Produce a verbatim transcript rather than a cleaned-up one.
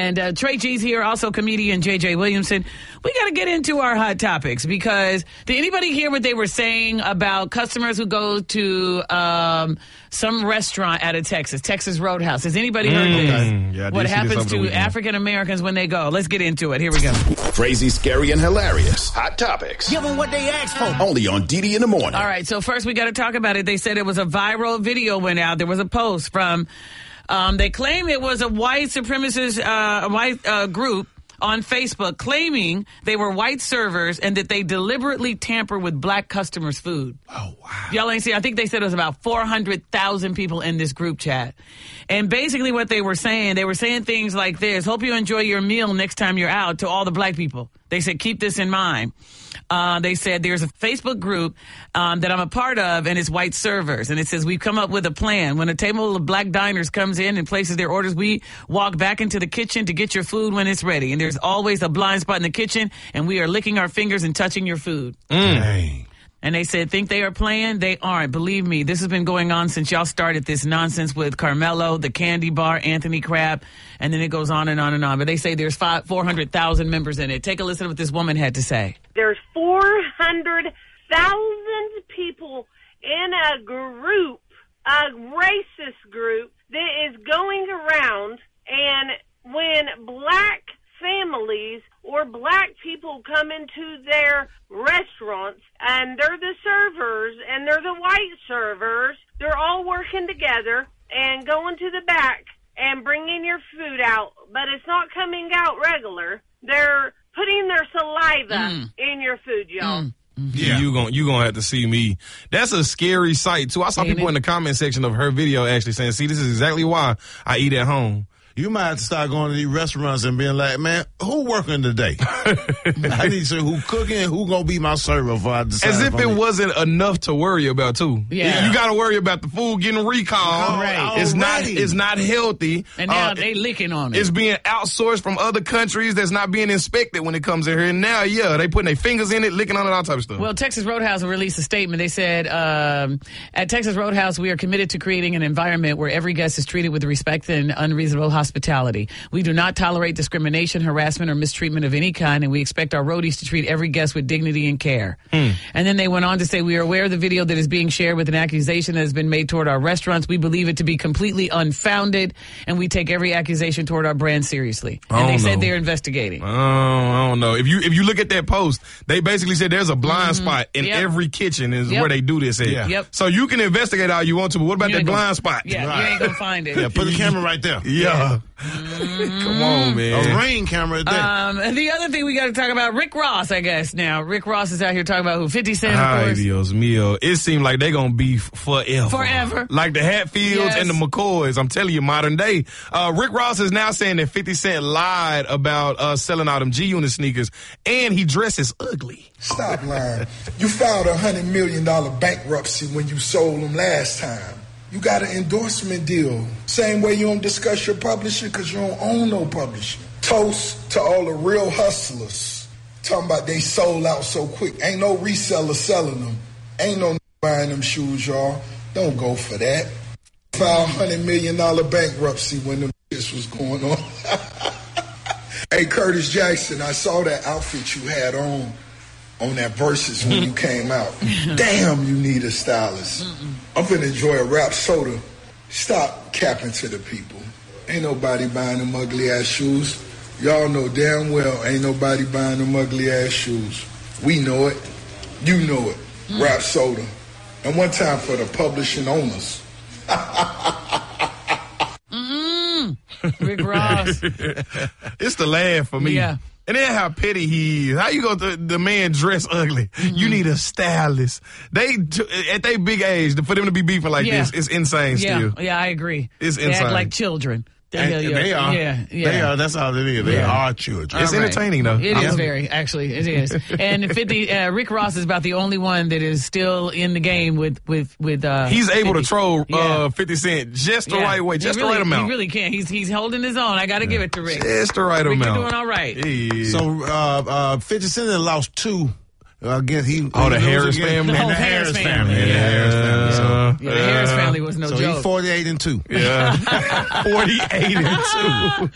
And uh, Trey G's here, also comedian J J Williamson. We got to get into our hot topics because did anybody hear what they were saying about customers who go to um, some restaurant out of Texas, Texas Roadhouse? Has anybody heard mm. this? Yeah, what happens to African Americans when they go? Let's get into it. Here we go. Crazy, scary, and hilarious. Hot topics. Give them what they asked for. Only on D D in the morning. All right, so first we got to talk about it. They said it was a viral video went out. There was a post from, um, they claim it was a white supremacist uh, white uh, group on Facebook claiming they were white servers and that they deliberately tamper with black customers' food. Oh, wow. Y'all ain't see, I think they said it was about four hundred thousand people in this group chat. And basically what they were saying, they were saying things like this: hope you enjoy your meal next time you're out, to all the black people. They said, keep this in mind. Uh, they said there's a Facebook group um, that I'm a part of, and it's white servers. And it says, we've come up with a plan. When a table of black diners comes in and places their orders, we walk back into the kitchen to get your food when it's ready. And there's always a blind spot in the kitchen, and we are licking our fingers and touching your food. Mm. Dang. And they said, think they are playing? They aren't. Believe me, this has been going on since y'all started this nonsense with Carmelo, the Candy Bar, Anthony Crabb, and then it goes on and on and on. But they say there's five, four hundred thousand members in it. Take a listen to what this woman had to say. There's four hundred thousand people in a group, a racist group, that is going around, and when black families or black people come into their restaurants and they're the servers and they're the white servers, they're all working together and going to the back and bringing your food out, but it's not coming out regular. They're putting their saliva mm. in your food, y'all. Mm. Mm-hmm. Yeah, you gonna you gonna have to see me. That's a scary sight too. I saw Ain't people it? in the comment section of her video actually saying, "See, this is exactly why I eat at home." You might have to start going to these restaurants and being like, man, who working today? I need to say who cooking and who gonna be my server before I decide. As if it it wasn't enough to worry about too. Yeah. You gotta worry about the food getting recalled. Right. It's Already. not it's not healthy. And now uh, they licking on it. It's being outsourced from other countries that's not being inspected when it comes in here. And now, yeah, they putting their fingers in it, licking on it, all type of stuff. Well, Texas Roadhouse released a statement. They said, um, at Texas Roadhouse, we are committed to creating an environment where every guest is treated with respect and unreasonable hospitality. We do not tolerate discrimination, harassment, or mistreatment of any kind, and we expect our roadies to treat every guest with dignity and care. Hmm. And then they went on to say, we are aware of the video that is being shared with an accusation that has been made toward our restaurants. We believe it to be completely unfounded, and we take every accusation toward our brand seriously. And they said know. they're investigating. Oh, I don't know. If you if you look at that post, they basically said there's a blind mm-hmm. spot in yep. every kitchen is yep. where they do this at. Yeah. Yep. So you can investigate all you want to, but what about You that ain't blind gonna, spot? Yeah, Right. you ain't going to find it. Yeah, put the camera right there. Yeah. Mm-hmm. Come on, man. A ring camera there. Um, and the other thing we got to talk about, Rick Ross, I guess, now. Rick Ross is out here talking about who? fifty Cent, of Ay, course. Dios mío. It seemed like they're going to be forever. Forever. Like the Hatfields Yes. and the McCoys. I'm telling you, modern day. Uh, Rick Ross is now saying that fifty Cent lied about uh, selling out them G-Unit sneakers, and he dresses ugly. Stop lying. You filed a one hundred million dollars bankruptcy when you sold them last time. You got an endorsement deal. Same way you don't discuss your publisher because you don't own no publisher. Toast to all the real hustlers. Talking about they sold out so quick. Ain't no reseller selling them. Ain't no buying them shoes, y'all. Don't go for that. Filed one hundred million dollars bankruptcy when the this was going on. Hey, Curtis Jackson, I saw that outfit you had on on that Versus when you came out. Damn, you need a stylist. Mm-mm. I'm finna enjoy a rap soda. Stop capping to the people. Ain't nobody buying them ugly ass shoes. Y'all know damn well ain't nobody buying them ugly ass shoes. We know it. You know it. Mm. Rap soda. And one time for the publishing owners. Mm-mm. Rick Ross. It's the laugh for me. Yeah. And then how petty he is. How you go to the man dress ugly? Mm-hmm. You need a stylist. They at their big age for them to be beefing like yeah. this, it's insane. Yeah. Still, yeah, I agree. It's they insane. Act like children. And, and they are. Yeah, yeah. They are. That's all it is. They Yeah. are children. It's All right. entertaining, though. It Yeah. is very, actually, it is. And fifty, uh, Rick Ross is about the only one that is still in the game with with with. Uh, He's able fifty. to troll Yeah. uh, fifty Cent just the Yeah. right way, He just really, the right amount. He really can. He's he's holding his own. I got to give it to Rick. Just the right Rick, amount. you're doing all right. Yeah. So uh, uh, fifty Cent lost two. I guess he. Oh, the he Harris again. family? The whole And the Harris Harris family. family. And the Harris family. So, Uh, Yeah, the Harris family was no so joke. he's forty-eight and two. Yeah. forty-eight and two.